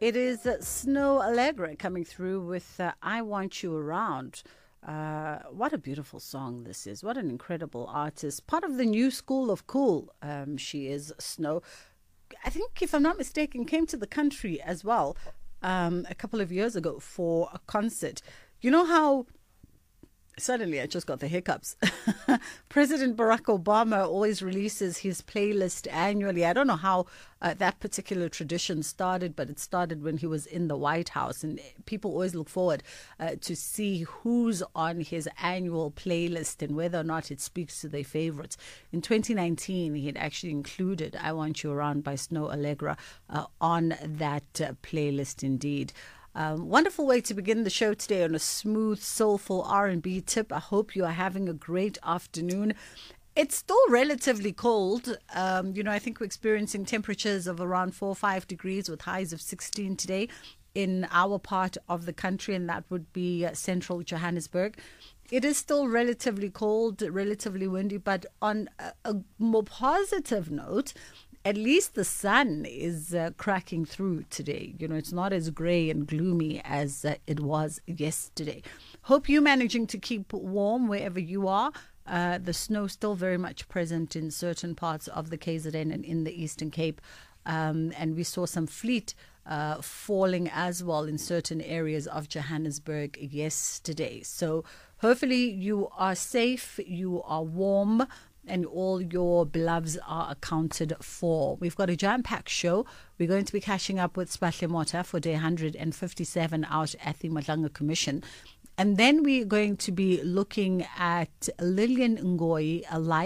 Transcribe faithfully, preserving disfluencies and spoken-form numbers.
It is uh, Snow Allegra coming through with uh, I Want You Around. Uh, what a beautiful song this is. What an incredible artist. Part of the new school of cool, um, she is, Snow. I think, if I'm not mistaken, came to the country as well um, a couple of years ago for a concert. You know how... Suddenly, I just got the hiccups. President Barack Obama always releases his playlist annually. I don't know how uh, that particular tradition started, but it started when he was in the White House. And people always look forward uh, to see who's on his annual playlist and whether or not it speaks to their favorites. In twenty nineteen, he had actually included I Want You Around by Snow Allegra uh, on that uh, playlist indeed. Um, wonderful way to begin the show today on a smooth, soulful R and B tip. I hope you are having a great afternoon. It's still relatively cold. Um, you know, I think we're experiencing temperatures of around four or five degrees with highs of sixteen today in our part of the country, and that would be uh, central Johannesburg. It is still relatively cold, relatively windy, but on a, a more positive note, at least the sun is uh, cracking through today. You know, it's not as grey and gloomy as uh, it was yesterday. Hope you're managing to keep warm wherever you are. Uh, the snow still very much present in certain parts of the K Z N and in the Eastern Cape. Um, and we saw some fleet uh, falling as well in certain areas of Johannesburg yesterday. So hopefully you are safe, you are warm, and all your beloveds are accounted for. We've got a jam-packed show. We're going to be catching up with Spahle Mota for day one hundred fifty-seven out at the Madlanga Commission. And then we're going to be looking at Lillian Ngoyi, a live